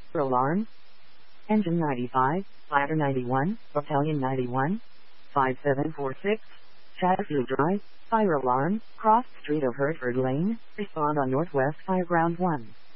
Alarm. Engine 95, Ladder 91, Battalion 91, 5746, Chatterfield Drive, fire alarm, cross street of Hertford Lane, respond on Northwest Fire Ground 1.